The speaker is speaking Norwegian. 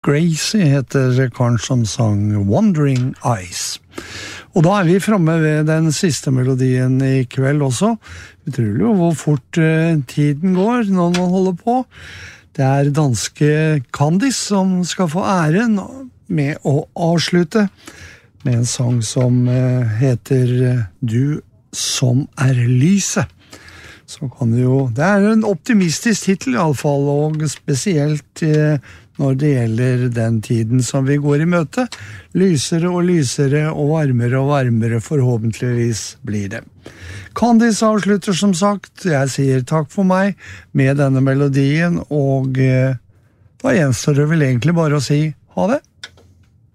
Gracie heter karen som sang Wandering Eyes. Og da vi fremme ved den siste melodien i kveld også. Utrolig hvor fort tiden går når man holder på. Det danske Candice som skal få æren med å avslutte med en sang som heter Du som lyset. Så kan det en optimistisk titel I alle fall, og spesielt når det gjelder den tiden som vi går I møte. Lysere og lysere og varmere forhåpentligvis blir det. Candice avslutter som sagt. Jeg sier takk for meg med denne melodien, og da gjenstår det vel egentlig bare å si ha det.